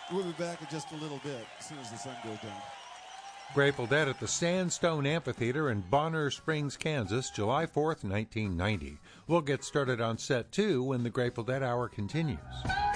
We'll be back in just a little bit as soon as the sun goes down. Grateful Dead at the Sandstone Amphitheater in Bonner Springs, Kansas, July 4th, 1990. We'll get started on set 2 when the Grateful Dead Hour continues.